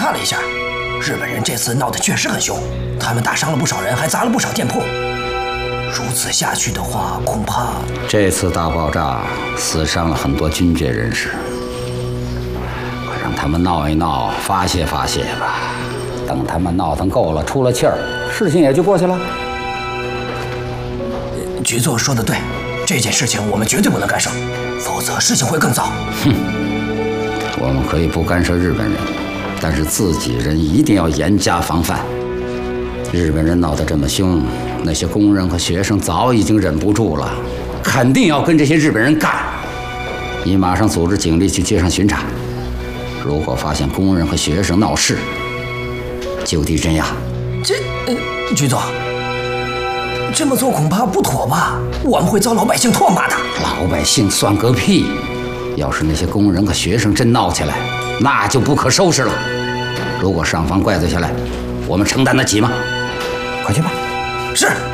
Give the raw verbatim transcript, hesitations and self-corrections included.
看了一下，日本人这次闹得确实很凶，他们打伤了不少人，还砸了不少店铺。如此下去的话，恐怕这次大爆炸死伤了很多军界人士，快让他们闹一闹，发泄发泄吧。等他们闹腾够了，出了气儿，事情也就过去了。 局座说的对，这件事情我们绝对不能干涉，否则事情会更糟。 哼，我们可以不干涉日本人，但是自己人一定要严加防范。日本人闹得这么凶，那些工人和学生早已经忍不住了，肯定要跟这些日本人干。你马上组织警力去街上巡查，如果发现工人和学生闹事，就地镇压。 这，呃，局座，这么做恐怕不妥吧？我们会遭老百姓唾骂的。 老百姓算个屁！要是那些工人和学生真闹起来，那就不可收拾了。如果上方怪罪下来，我们承担得起吗？快去吧。 是。